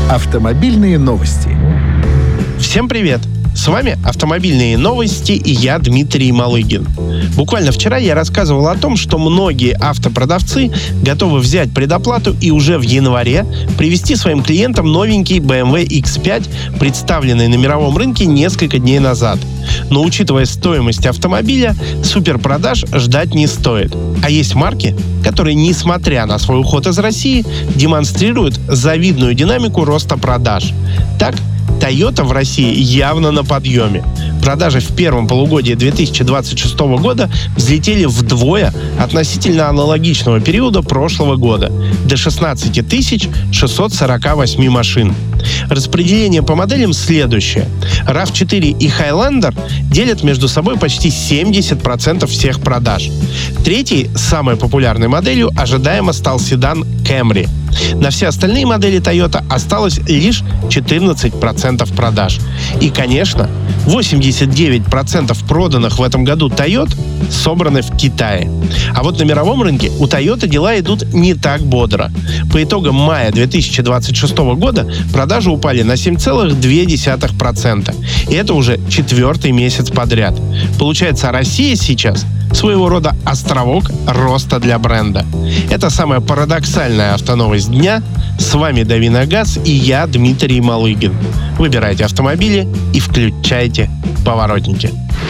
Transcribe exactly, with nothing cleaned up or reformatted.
Автомобильные новости. Всем привет! С вами «Автомобильные новости» и я, Дмитрий Малыгин. Буквально вчера я рассказывал о том, что многие автопродавцы готовы взять предоплату и уже в январе привезти своим клиентам новенький бэ эм вэ икс пять, представленный на мировом рынке несколько дней назад. Но учитывая стоимость автомобиля, суперпродаж ждать не стоит. А есть марки, которые, несмотря на свой уход из России, демонстрируют завидную динамику роста продаж. Так, Toyota в России явно на подъеме. Продажи в первом полугодии две тысячи двадцать шестого года взлетели вдвое относительно аналогичного периода прошлого года – до шестнадцать тысяч шестьсот сорок восемь машин. Распределение по моделям следующее. рав четыре и Highlander делят между собой почти семьдесят процентов всех продаж. Третьей, самой популярной моделью, ожидаемо стал седан Camry. На все остальные модели Toyota осталось лишь четырнадцать процентов продаж. И, конечно, восемьдесят девять процентов проданных в этом году Toyota собраны в Китае. А вот на мировом рынке у Toyota дела идут не так бодро. По итогам мая две тысячи двадцать шестого года продажи упали на семь целых две десятых процента. И это уже четвертый месяц подряд. Получается, Россия сейчас своего рода островок роста для бренда. Это самая парадоксальная автоновость дня. С вами Дави на газ и я, Дмитрий Малыгин. Выбирайте автомобили и включайте поворотники.